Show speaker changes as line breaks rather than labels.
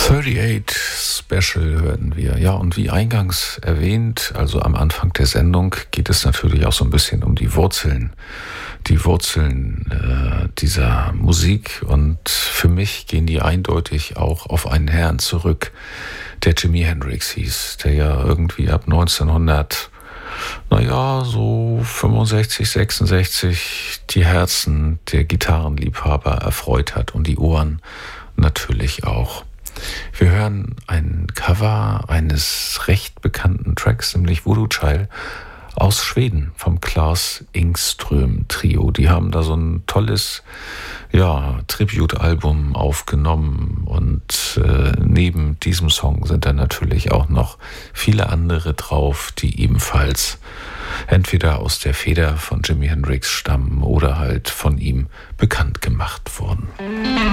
38 Special hörten wir. Ja, und wie eingangs erwähnt, also am Anfang der Sendung, geht es natürlich auch so ein bisschen um die Wurzeln. Die Wurzeln dieser Musik. Und für mich gehen die eindeutig auch auf einen Herrn zurück, der Jimi Hendrix hieß, der ja irgendwie ab 1900, so 65, 66 die Herzen der Gitarrenliebhaber erfreut hat und die Ohren natürlich auch. Wir hören ein Cover eines recht bekannten Tracks, nämlich Voodoo Child aus Schweden vom Claes Engström Trio. Die haben da so ein tolles Tribute-Album aufgenommen und neben diesem Song sind da natürlich auch noch viele andere drauf, die ebenfalls entweder aus der Feder von Jimi Hendrix stammen oder halt von ihm bekannt gemacht wurden.